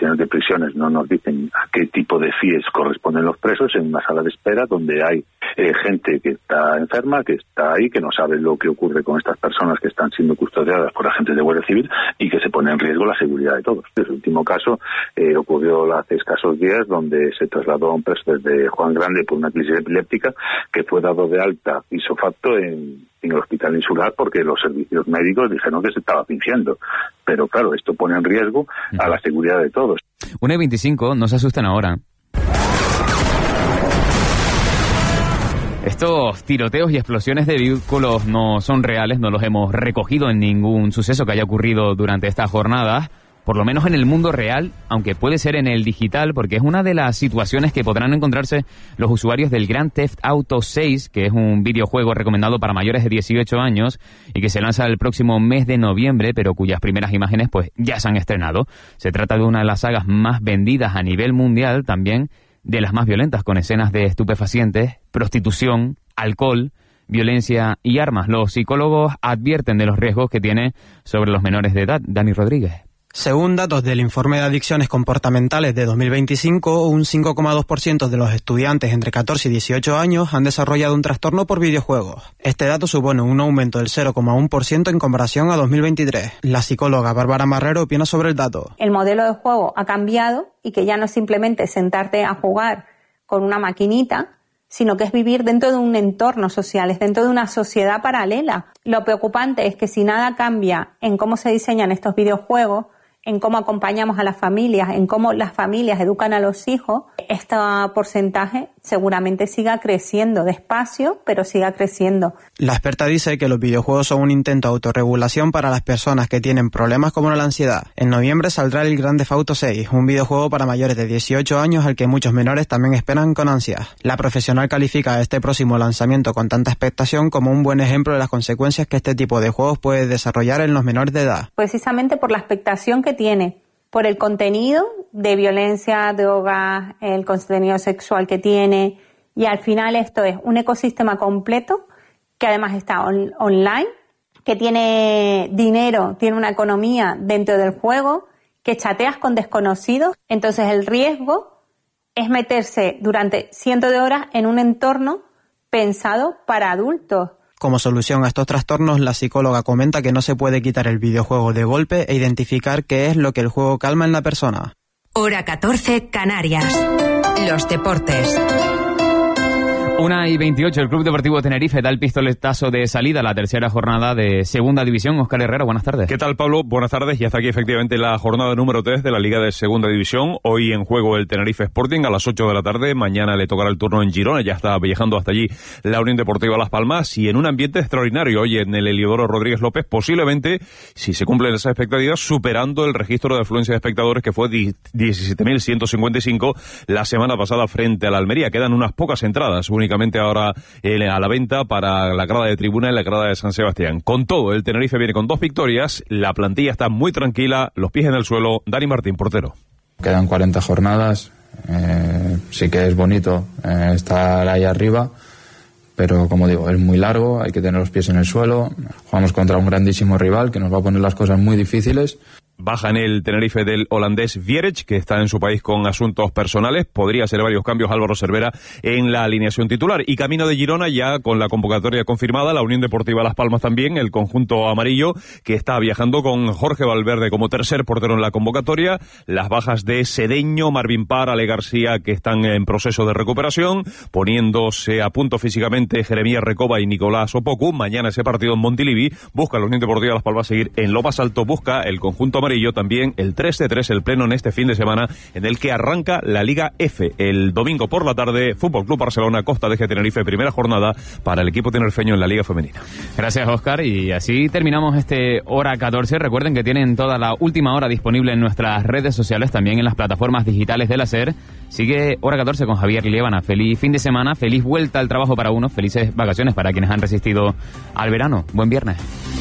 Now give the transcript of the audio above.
instrucciones de prisiones no nos dicen a qué tipo de FIES corresponden los presos, en una sala de espera donde hay gente que está enferma, que está ahí, que no sabe lo que ocurre con estas personas que están siendo custodiadas por agentes de Guardia Civil y que se pone en riesgo la seguridad de todos. El último caso ocurrió hace escasos días, donde se trasladó a un preso desde Juan Grande por una crisis epiléptica, que fue dado de alta ipso facto en el hospital insular porque los servicios médicos dijeron que se estaba fingiendo. Pero claro, esto pone en riesgo a la seguridad de todos. 1:25, no se asusten ahora. Estos tiroteos y explosiones de vehículos no son reales, no los hemos recogido en ningún suceso que haya ocurrido durante esta jornada, por lo menos en el mundo real, aunque puede ser en el digital, porque es una de las situaciones que podrán encontrarse los usuarios del Grand Theft Auto 6, que es un videojuego recomendado para mayores de 18 años y que se lanza el próximo mes de noviembre, pero cuyas primeras imágenes pues ya se han estrenado. Se trata de una de las sagas más vendidas a nivel mundial, también de las más violentas, con escenas de estupefacientes, prostitución, alcohol, violencia y armas. Los psicólogos advierten de los riesgos que tiene sobre los menores de edad. Dani Rodríguez. Según datos del Informe de Adicciones Comportamentales de 2025, un 5,2% de los estudiantes entre 14 y 18 años han desarrollado un trastorno por videojuegos. Este dato supone un aumento del 0,1% en comparación a 2023. La psicóloga Bárbara Marrero opina sobre el dato. El modelo de juego ha cambiado y que ya no es simplemente sentarte a jugar con una maquinita, sino que es vivir dentro de un entorno social, es dentro de una sociedad paralela. Lo preocupante es que si nada cambia en cómo se diseñan estos videojuegos, en cómo acompañamos a las familias, en cómo las familias educan a los hijos, este porcentaje seguramente siga creciendo, despacio, pero siga creciendo. La experta dice que los videojuegos son un intento de autorregulación para las personas que tienen problemas como la ansiedad. En noviembre saldrá el Grand Theft Auto 6, un videojuego para mayores de 18 años al que muchos menores también esperan con ansias. La profesional califica este próximo lanzamiento con tanta expectación como un buen ejemplo de las consecuencias que este tipo de juegos puede desarrollar en los menores de edad. Precisamente por la expectación que tiene, por el contenido de violencia, drogas, el contenido sexual que tiene, y al final esto es un ecosistema completo que además está online, que tiene dinero, tiene una economía dentro del juego, que chateas con desconocidos. Entonces el riesgo es meterse durante cientos de horas en un entorno pensado para adultos. Como solución a estos trastornos, la psicóloga comenta que no se puede quitar el videojuego de golpe e identificar qué es lo que el juego calma en la persona. Hora 14, Canarias. Los deportes. 1:28, el Club Deportivo Tenerife da el pistoletazo de salida a la tercera jornada de Segunda División. Óscar Herrero, buenas tardes. ¿Qué tal, Pablo? Buenas tardes. Ya está aquí efectivamente la jornada número 3 de la Liga de Segunda División. Hoy en juego el Tenerife Sporting a las 8 de la tarde. Mañana le tocará el turno en Girona. Ya está viajando hasta allí la Unión Deportiva Las Palmas. Y en un ambiente extraordinario hoy en el Heliodoro Rodríguez López, posiblemente, si se cumplen esas expectativas, superando el registro de afluencia de espectadores que fue 17.155 la semana pasada frente a la Almería. Quedan unas pocas entradas únicamente ahora a la venta para la grada de tribuna y la grada de San Sebastián. Con todo, el Tenerife viene con 2 victorias, la plantilla está muy tranquila, los pies en el suelo. Dani Martín, portero. Quedan 40 jornadas, sí que es bonito estar ahí arriba, pero como digo, es muy largo, hay que tener los pies en el suelo. Jugamos contra un grandísimo rival que nos va a poner las cosas muy difíciles. Baja en el Tenerife del holandés Vierech, que está en su país con asuntos personales. Podría ser varios cambios Álvaro Cervera en la alineación titular. Y camino de Girona ya con la convocatoria confirmada, la Unión Deportiva Las Palmas también, el conjunto amarillo, que está viajando con Jorge Valverde como tercer portero en la convocatoria. Las bajas de Sedeño, Marvin Parr, Ale García, que están en proceso de recuperación, poniéndose a punto físicamente Jeremías Recoba y Nicolás Opoku. Mañana ese partido en Montilivi. Busca la Unión Deportiva Las Palmas seguir en lo más alto, busca el conjunto amarillo también el 3-3, el pleno en este fin de semana en el que arranca la Liga F. El domingo por la tarde, Fútbol Club Barcelona, Costa de Tenerife, primera jornada para el equipo tinerfeño en la Liga Femenina. Gracias, Óscar, y así terminamos este Hora 14. Recuerden que tienen toda la última hora disponible en nuestras redes sociales, también en las plataformas digitales del SER. Sigue Hora 14 con Javier Liébana. Feliz fin de semana, feliz vuelta al trabajo para unos, felices vacaciones para quienes han resistido al verano. Buen viernes.